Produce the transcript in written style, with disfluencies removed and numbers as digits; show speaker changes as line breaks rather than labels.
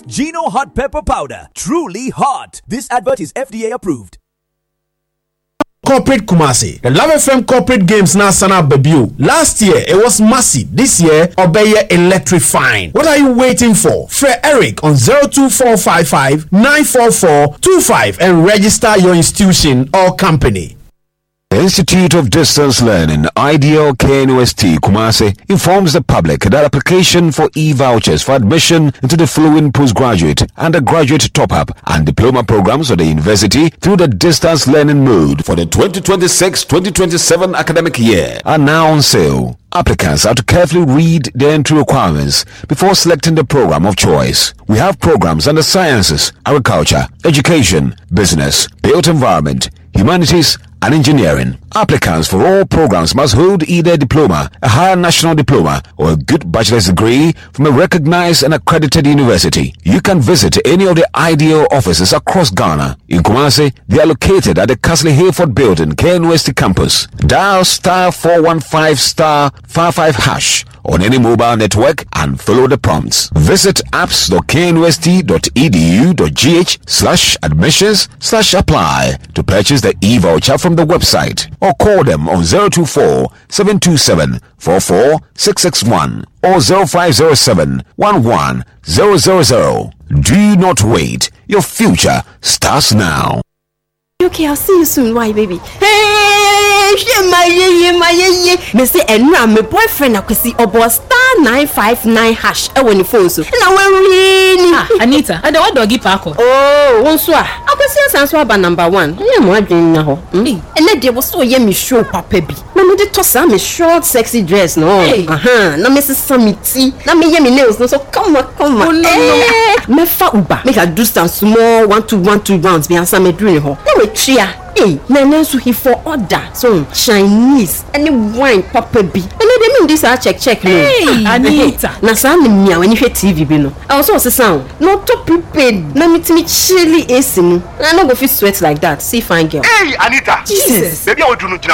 Gino hot pepper powder, truly hot. This advert is FDA approved.
Corporate Kumasi. The Love FM corporate games now sana debut. Last year it was massive. This year Obeye electrifying. What are you waiting for? Fred Eric on 02455 944 25 and register your institution or company.
The Institute of Distance Learning, Ideal KNUST Kumasi, informs the public that application for e-vouchers for admission into the following postgraduate, undergraduate top-up and diploma programs of the university through the distance learning mode for the 2026-2027 academic year are now on sale. Applicants have to carefully read the entry requirements before selecting the program of choice. We have programs under sciences, agriculture, education, business, built environment, humanities, and engineering. Applicants for all programs must hold either a diploma, a higher national diploma, or a good bachelor's degree from a recognized and accredited university. You can visit any of the Ideal offices across Ghana. In Kumasi, they are located at the Castle Hayford Building, KNUST campus. Dial *415*55# on any mobile network and follow the prompts. Visit apps.knust.edu.gh/admissions/apply to purchase the e-voucher from the website, or call them on 024-727-44661 or 0507-11-000. Do not wait. Your future starts now.
Okay, I'll see you soon. Why, baby? Hey, my me say, and now my boyfriend I could see about *959# when you phone so. Now really.
Anita, I don't want doggy park.
Oh, one so. I could see us answer by number 1. Yeah, my dream now. And then there was so me show papa bi. Na me dey toss am short sexy dress no. Na me say samiti. Na me hear me nails no so come on.
Oh, no.
Me fa uba. Make I do some small 1-2 rounds be answer me doing ho. Tria. Hey, na so he for order. So Chinese any wine papa bi. And they mean this I check no.
Hey, Anita.
Na sa me mia when you hear TV bi no. I also say sound. Not to prepared. Na me chilly AC no. I no go fit sweat like that. See fine girl.
Hey, Anita.
Jesus.
Baby I will do no